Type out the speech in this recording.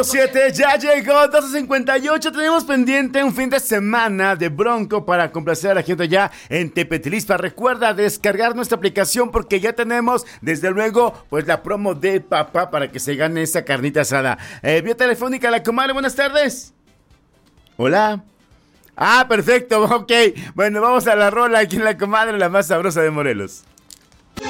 7 ya llegó, 12:58. Tenemos pendiente un fin de semana de Bronco para complacer a la gente ya en Tepetilispa. Recuerda descargar nuestra aplicación porque ya tenemos, desde luego, pues la promo de papá para que se gane esa carnita asada. Vía telefónica, la comadre, buenas tardes. Hola. Ah, perfecto, ok. Bueno, vamos a la rola aquí en la comadre, la más sabrosa de Morelos.